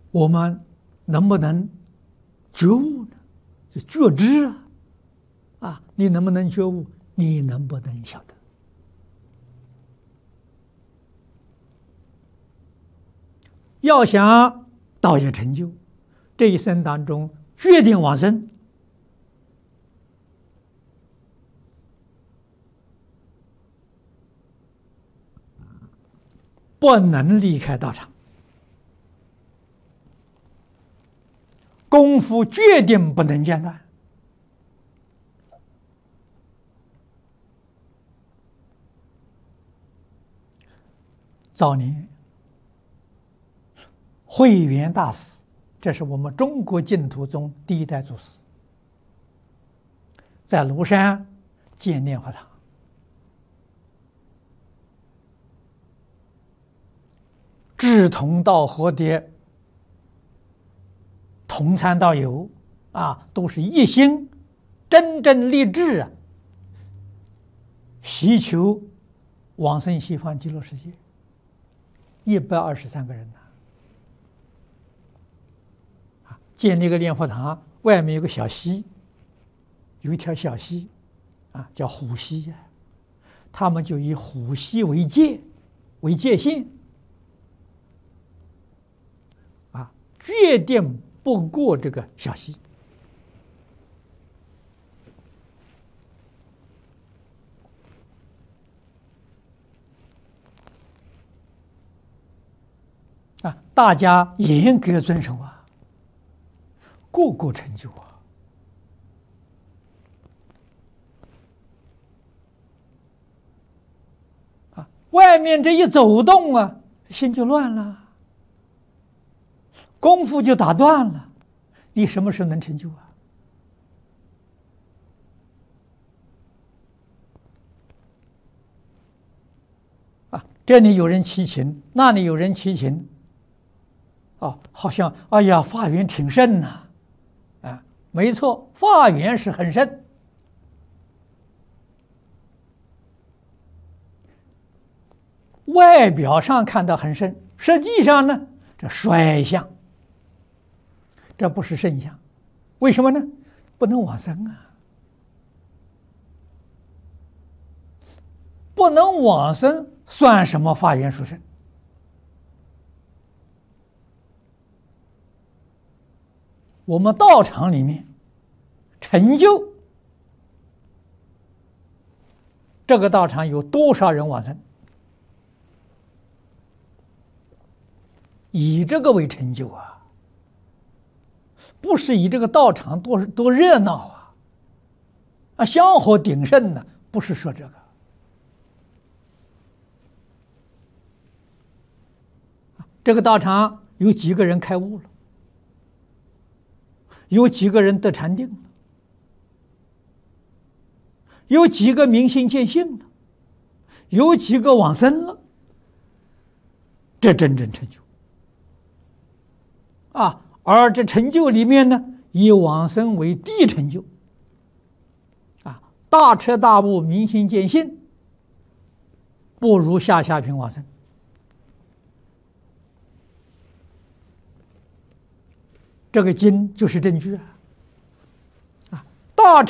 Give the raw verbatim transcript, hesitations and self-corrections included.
我们能不能觉悟呢？就觉知啊！啊，你能不能觉悟？你能不能晓得？要想道业成就，这一生当中决定往生，不能离开道场，功夫决定不能间断。早年慧远大师，这是我们中国净土宗第一代祖师，在庐山建念佛堂，志同道合的同参道友啊，都是一心真正立志啊，希求往生西方极乐世界。一百二十三个人呢，啊，建立一个念佛堂，外面有个小溪，有一条小溪，啊，叫虎溪啊，他们就以虎溪为界，为界限，啊，决定不过这个小溪。啊，大家严格遵守啊，个个成就啊！啊，外面这一走动啊，心就乱了，功夫就打断了，你什么时候能成就啊？啊，这里有人齐秦，那里有人齐秦。哦，好像哎呀，法缘挺盛呐，啊，没错，法缘是很盛，外表上看到很盛，实际上呢，这衰相，这不是圣相，为什么呢？不能往生啊，不能往生，算什么法缘殊胜？我们道场里面成就这个道场有多少人往生？以这个为成就啊，不是以这个道场多多热闹啊，啊，香火鼎盛呢，不是说这个。这个道场有几个人开悟了？有几个人得禅定了？有几个明心见性了？有几个往生了？这真正成就啊！而这成就里面呢，以往生为第一成就啊，大彻大悟、明心见性，不如下下品往生。这个经就是证据啊！啊，大